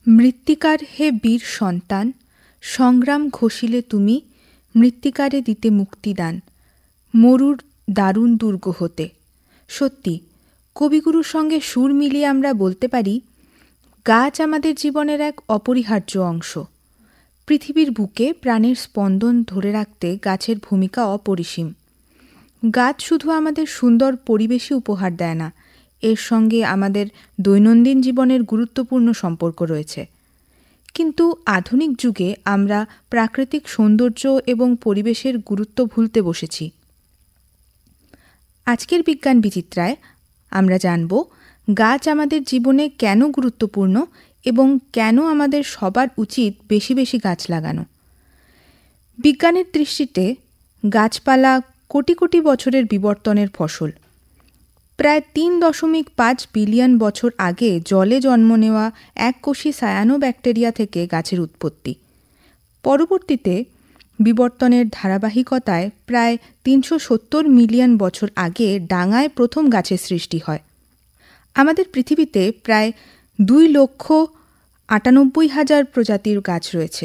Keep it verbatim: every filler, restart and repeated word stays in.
মৃত্তিকার হে বীর সন্তান, সংগ্রাম ঘোষিলে তুমি, মৃত্তিকারে দিতে মুক্তিদান, মরুর দারুণ দুর্গ হতে। সত্যি, কবিগুরুর সঙ্গে সুর মিলিয়ে আমরা বলতে পারি, গাছ আমাদের জীবনের এক অপরিহার্য অংশ। পৃথিবীর বুকে প্রাণের স্পন্দন ধরে রাখতে গাছের ভূমিকা অপরিসীম। গাছ শুধু আমাদের সুন্দর পরিবেশই উপহার দেয় না, এর সঙ্গে আমাদের দৈনন্দিন জীবনের গুরুত্বপূর্ণ সম্পর্ক রয়েছে। কিন্তু আধুনিক যুগে আমরা প্রাকৃতিক সৌন্দর্য এবং পরিবেশের গুরুত্ব ভুলতে বসেছি। আজকের বিজ্ঞান বিচিত্রায় আমরা জানব গাছ আমাদের জীবনে কেন গুরুত্বপূর্ণ এবং কেন আমাদের সবার উচিত বেশি বেশি গাছ লাগানো। বিজ্ঞানের দৃষ্টিতে গাছপালা কোটি কোটি বছরের বিবর্তনের ফসল। প্রায় তিন দশমিক পাঁচ বিলিয়ন বছর আগে জলে জন্ম নেওয়া এককোষী সায়ানোব্যাকটেরিয়া থেকে গাছের উৎপত্তি। পরবর্তীতে বিবর্তনের ধারাবাহিকতায় প্রায় তিনশো সত্তর মিলিয়ন বছর আগে ডাঙায় প্রথম গাছের সৃষ্টি হয়। আমাদের পৃথিবীতে প্রায় দুই লক্ষ আটানব্বই হাজার প্রজাতির গাছ রয়েছে।